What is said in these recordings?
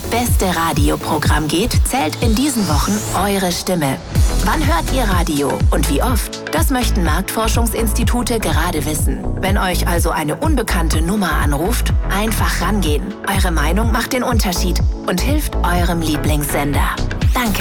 beste Radioprogramm geht, zählt in diesen Wochen eure Stimme. Wann hört ihr Radio und wie oft? Das möchten Marktforschungsinstitute gerade wissen. Wenn euch also eine unbekannte Nummer anruft, einfach rangehen. Eure Meinung macht den Unterschied und hilft eurem Lieblingssender. Danke.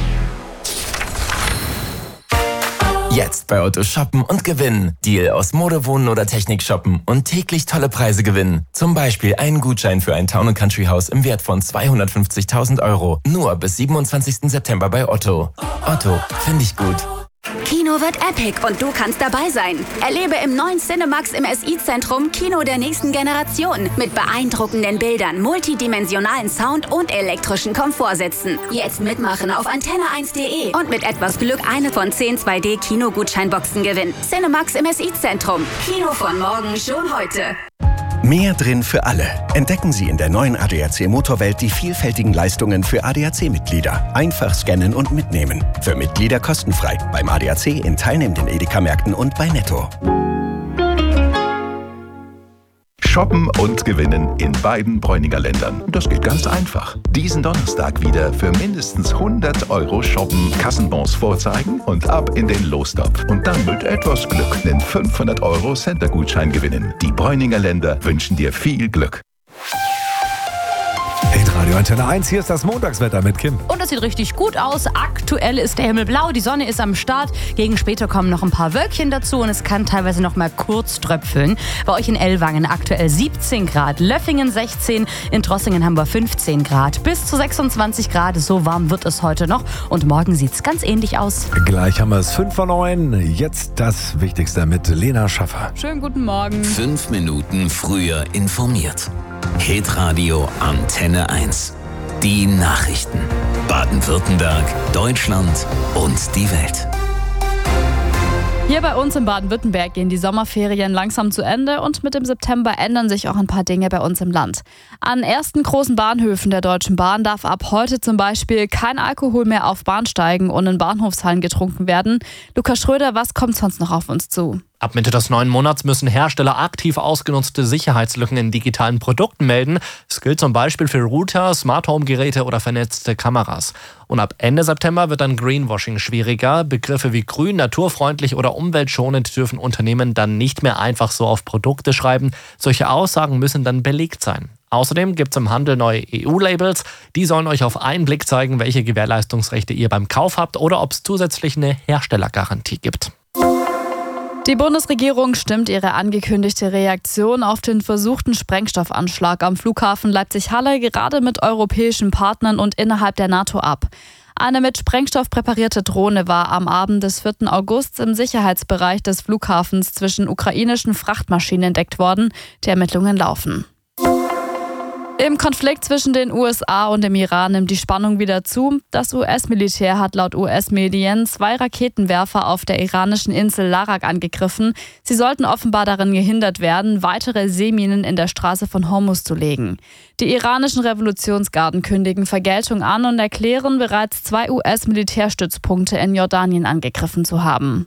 Jetzt bei Otto shoppen und gewinnen. Deal aus Mode, Wohnen oder Technik shoppen und täglich tolle Preise gewinnen. Zum Beispiel einen Gutschein für ein Town & Country Haus im Wert von 250.000 €. Nur bis 27. September bei Otto. Otto, finde ich gut. Kino wird epic und du kannst dabei sein. Erlebe im neuen Cinemax im SI-Zentrum Kino der nächsten Generation mit beeindruckenden Bildern, multidimensionalen Sound und elektrischen Komfortsitzen. Jetzt mitmachen auf antenne1.de und mit etwas Glück eine von 10 2D-Kinogutscheinboxen gewinnen. Cinemax im SI-Zentrum. Kino von morgen schon heute. Mehr drin für alle. Entdecken Sie in der neuen ADAC Motorwelt die vielfältigen Leistungen für ADAC-Mitglieder. Einfach scannen und mitnehmen. Für Mitglieder kostenfrei. Beim ADAC in teilnehmenden Edeka-Märkten und bei Netto. Shoppen und gewinnen in beiden Bräuninger Ländern. Das geht ganz einfach. Diesen Donnerstag wieder für mindestens 100 € shoppen, Kassenbons vorzeigen und ab in den Lostopf. Und dann mit etwas Glück den 500 € Center-Gutschein gewinnen. Die Bräuninger Länder wünschen dir viel Glück. Radio Antenne 1, hier ist das Montagswetter mit Kim. Und es sieht richtig gut aus. Aktuell ist der Himmel blau, die Sonne ist am Start. Gegen später kommen noch ein paar Wölkchen dazu und es kann teilweise noch mal kurz tröpfeln. Bei euch in Ellwangen aktuell 17 Grad, Löffingen 16, in Trossingen haben wir 15 Grad. Bis zu 26 Grad, so warm wird es heute noch. Und morgen sieht es ganz ähnlich aus. Gleich haben wir es 5 vor 9. Jetzt das Wichtigste mit Lena Schaffer. Schönen guten Morgen. 5 Minuten früher informiert. Hitradio Antenne 1. Die Nachrichten. Baden-Württemberg, Deutschland und die Welt. Hier bei uns in Baden-Württemberg gehen die Sommerferien langsam zu Ende und mit dem September ändern sich auch ein paar Dinge bei uns im Land. An ersten großen Bahnhöfen der Deutschen Bahn darf ab heute zum Beispiel kein Alkohol mehr auf Bahnsteigen und in Bahnhofshallen getrunken werden. Lukas Schröder, was kommt sonst noch auf uns zu? Ab Mitte des neuen Monats müssen Hersteller aktiv ausgenutzte Sicherheitslücken in digitalen Produkten melden. Das gilt zum Beispiel für Router, Smart-Home-Geräte oder vernetzte Kameras. Und ab Ende September wird dann Greenwashing schwieriger. Begriffe wie grün, naturfreundlich oder umweltschonend dürfen Unternehmen dann nicht mehr einfach so auf Produkte schreiben. Solche Aussagen müssen dann belegt sein. Außerdem gibt es im Handel neue EU-Labels. Die sollen euch auf einen Blick zeigen, welche Gewährleistungsrechte ihr beim Kauf habt oder ob es zusätzlich eine Herstellergarantie gibt. Die Bundesregierung stimmt ihre angekündigte Reaktion auf den versuchten Sprengstoffanschlag am Flughafen Leipzig-Halle gerade mit europäischen Partnern und innerhalb der NATO ab. Eine mit Sprengstoff präparierte Drohne war am Abend des 4. August im Sicherheitsbereich des Flughafens zwischen ukrainischen Frachtmaschinen entdeckt worden. Die Ermittlungen laufen. Im Konflikt zwischen den USA und dem Iran nimmt die Spannung wieder zu. Das US-Militär hat laut US-Medien 2 Raketenwerfer auf der iranischen Insel Larak angegriffen. Sie sollten offenbar darin gehindert werden, weitere Seeminen in der Straße von Hormuz zu legen. Die iranischen Revolutionsgarden kündigen Vergeltung an und erklären, bereits 2 US-Militärstützpunkte in Jordanien angegriffen zu haben.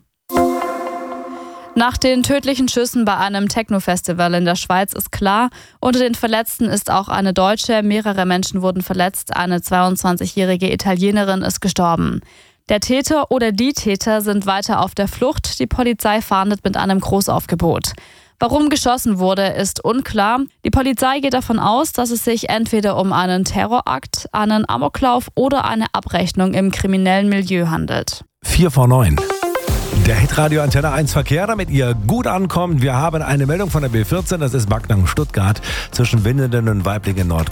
Nach den tödlichen Schüssen bei einem Techno-Festival in der Schweiz ist klar, unter den Verletzten ist auch eine Deutsche, mehrere Menschen wurden verletzt, eine 22-jährige Italienerin ist gestorben. Der Täter oder die Täter sind weiter auf der Flucht, die Polizei fahndet mit einem Großaufgebot. Warum geschossen wurde, ist unklar. Die Polizei geht davon aus, dass es sich entweder um einen Terrorakt, einen Amoklauf oder eine Abrechnung im kriminellen Milieu handelt. 4 vor 9. Der Hitradio Antenne 1 Verkehr, damit ihr gut ankommt. Wir haben eine Meldung von der B14, das ist Backnang Stuttgart zwischen Winnenden und Waiblingen Nord.